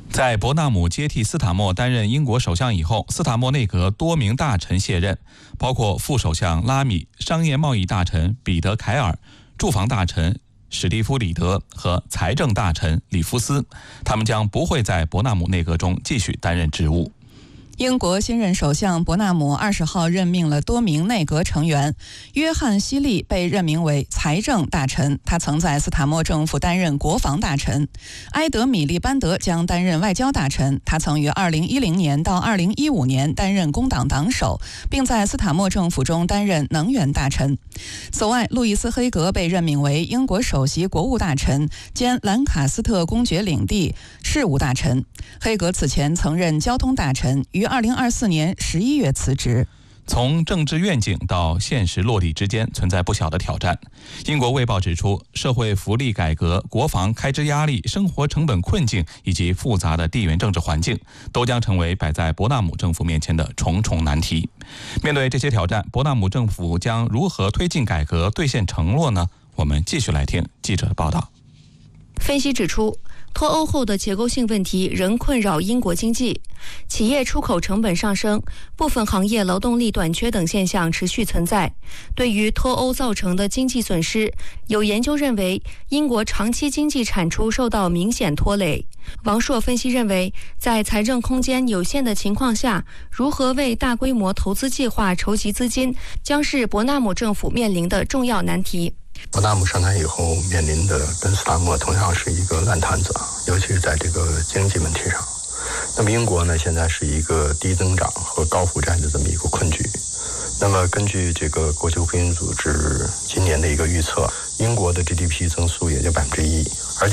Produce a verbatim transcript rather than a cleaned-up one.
在伯纳姆接替斯塔默担任英国首相以后，斯塔默内阁多名大臣卸任，包括副首相拉米、商业贸易大臣彼得凯尔、住房大臣史蒂夫里德和财政大臣里夫斯，他们将不会在伯纳姆内阁中继续担任职务。 英国新任首相伯纳姆二十号任命了多名内阁成员，约翰希利被任命为财政大臣，他曾在斯塔默政府担任国防大臣；埃德米利班德将担任外交大臣，他曾于二零一零年到二零一五年担任工党党首，并在斯塔默政府中担任能源大臣。此外，路易斯黑格被任命为英国首席国务大臣兼兰卡斯特公爵领地事务大臣。黑格此前曾任交通大臣，于二零二四年十一月辞职。 从政治愿景到现实落地之间存在不小的挑战。英国《卫报》指出，社会福利改革、国防开支压力、生活成本困境以及复杂的地缘政治环境，都将成为摆在伯纳姆政府面前的重重难题。面对这些挑战，伯纳姆政府将如何推进改革、兑现承诺呢？我们继续来听记者的报道。 分析指出，脱欧后的结构性问题仍困扰英国经济，企业出口成本上升，部分行业劳动力短缺等现象持续存在。对于脱欧造成的经济损失，有研究认为，英国长期经济产出受到明显拖累。王硕分析认为，在财政空间有限的情况下，如何为大规模投资计划筹集资金，将是伯纳姆政府面临的重要难题。 伯纳姆上台以后面临的跟斯塔默同样是一个烂摊子，尤其是在这个经济问题上。那么英国呢，现在是一个低增长和高负债的这么一个困局。那么根据这个国际货币组织今年的一个预测，英国的 G D P 增速也就百分之一，而且